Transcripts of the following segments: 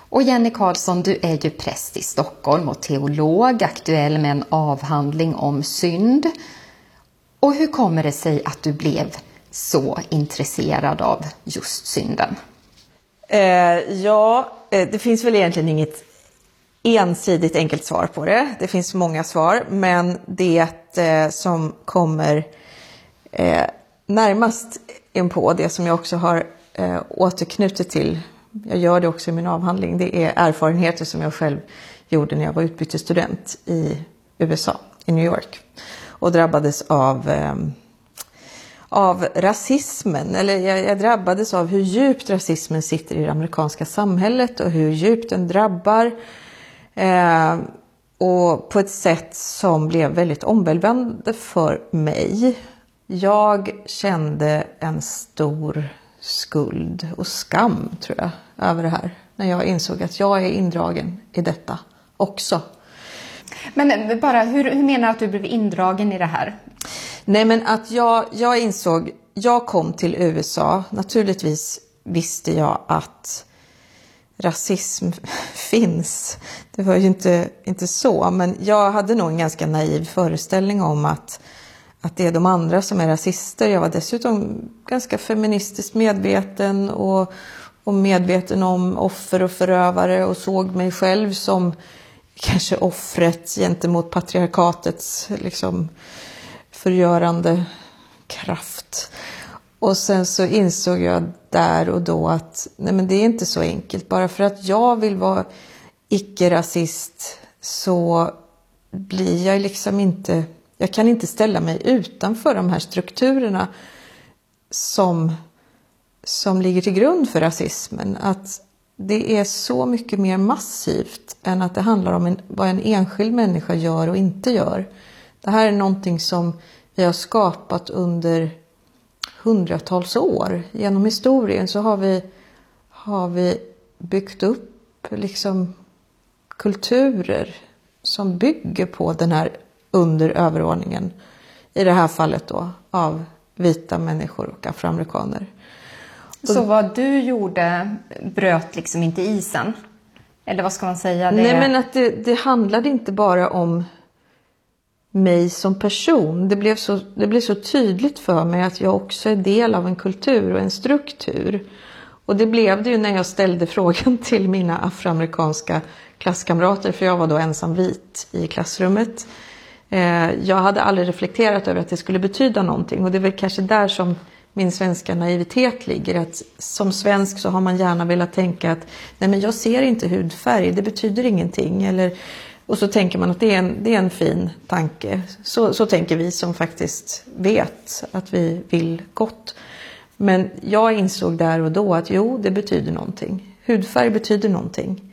Och Jenny Karlsson, du är ju präst i Stockholm och teolog, aktuell med en avhandling om synd. Och hur kommer det sig att du blev så intresserad av just synden? Det finns väl egentligen inget ensidigt enkelt svar på det. Det finns många svar, men det som kommer närmast inpå, det som jag också har återknutit till, jag gör det också i min avhandling, det är erfarenheter som jag själv gjorde när jag var utbytesstudent i USA, i New York, och drabbades av rasismen, eller jag drabbades av hur djupt rasismen sitter i det amerikanska samhället och hur djupt den drabbar, och på ett sätt som blev väldigt omvälvande för mig. Jag kände en stor skuld och skam, tror jag, över det här, när jag insåg att jag är indragen i detta också. Men bara, hur menar du att du blev indragen i det här? Nej, men att jag insåg, jag kom till USA, naturligtvis visste jag att rasism finns. Det var ju inte så, men jag hade nog en ganska naiv föreställning om att det är de andra som är rasister. Jag var dessutom ganska feministiskt medveten och medveten om offer och förövare, och såg mig själv som kanske offret gentemot patriarkatets liksom förgörande kraft. Och sen så insåg jag där och då att nej, men det är inte så enkelt. Bara för att jag vill vara icke-rasist så blir jag liksom inte, jag kan inte ställa mig utanför de här strukturerna som ligger till grund för rasismen. Att det är så mycket mer massivt än att det handlar om vad en enskild människa gör och inte gör. Det här är någonting som vi har skapat under hundratals år. Genom historien så har vi byggt upp liksom kulturer som bygger på den här överordningen. I det här fallet då av vita människor och afroamerikaner. Så vad du gjorde bröt liksom inte isen? Eller vad ska man säga? Nej, men att det handlade inte bara om mig som person. Det blev så tydligt för mig att jag också är del av en kultur och en struktur. Och det blev det ju när jag ställde frågan till mina afroamerikanska klasskamrater, för jag var då ensam vit i klassrummet. Jag hade aldrig reflekterat över att det skulle betyda någonting, och det är väl kanske där som min svenska naivitet ligger, att som svensk så har man gärna velat tänka att nej, men jag ser inte hudfärg, det betyder ingenting, och så tänker man att det är en fin tanke. Så tänker vi som faktiskt vet att vi vill gott. Men jag insåg där och då att jo, det betyder någonting. Hudfärg betyder någonting.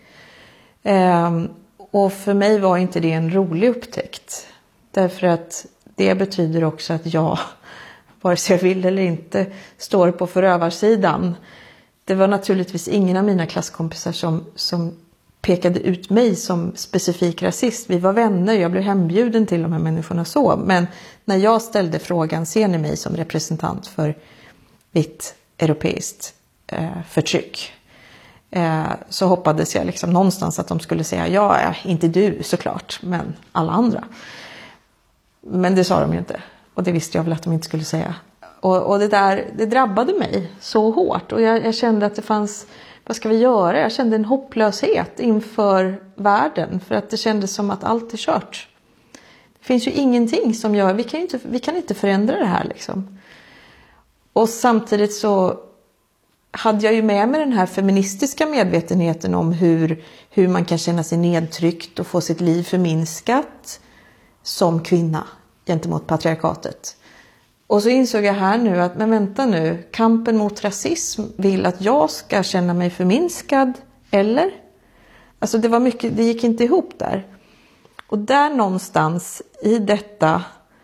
Och för mig var inte det en rolig upptäckt. Därför att det betyder också att jag, vare sig jag vill eller inte, står på förövarsidan. Det var naturligtvis ingen av mina klasskompisar som pekade ut mig som specifik rasist. Vi var vänner, jag blev hembjuden till de här människorna så. Men när jag ställde frågan, ser ni mig som representant för vitt europeiskt förtryck? Så hoppades jag liksom någonstans att de skulle säga, ja, inte du såklart, men alla andra. Men det sa de ju inte. Och det visste jag väl att de inte skulle säga. Och det drabbade mig så hårt. Och jag kände att det fanns, vad ska vi göra? Jag kände en hopplöshet inför världen. För att det kändes som att allt är kört. Det finns ju ingenting som gör, vi kan inte förändra det här liksom. Och samtidigt så hade jag ju med mig den här feministiska medvetenheten om hur man kan känna sig nedtryckt och få sitt liv förminskat som kvinna gentemot patriarkatet. Och så insåg jag här nu att, men vänta nu, kampen mot rasism vill att jag ska känna mig förminskad, eller? Alltså det var mycket, det gick inte ihop där. Och där någonstans i detta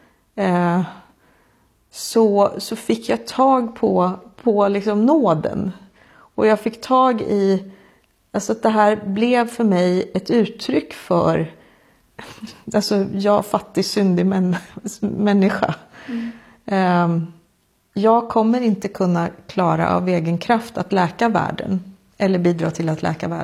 så fick jag tag på liksom nåden. Och jag fick tag i, alltså att det här blev för mig ett uttryck för, alltså jag fattig syndig människa. Jag kommer inte kunna klara av egen kraft att läka världen eller bidra till att läka världen.